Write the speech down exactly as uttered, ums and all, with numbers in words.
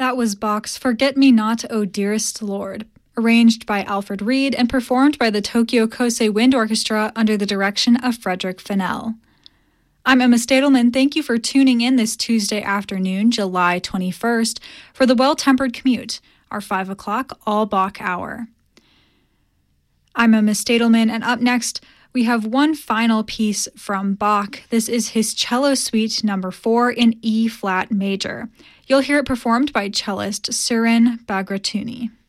That was Bach's Forget Me Not, O Dearest Lord, arranged by Alfred Reed and performed by the Tokyo Kosei Wind Orchestra under the direction of Frederick Fennell. I'm Emma Stadelman. Thank you for tuning in this Tuesday afternoon, July twenty-first, for the Well-Tempered Commute, our five o'clock all-Bach hour. I'm Emma Stadelman, and up next, we have one final piece from Bach. This is his Cello Suite number four in E-flat major. You'll hear it performed by cellist Surin Bagratuni.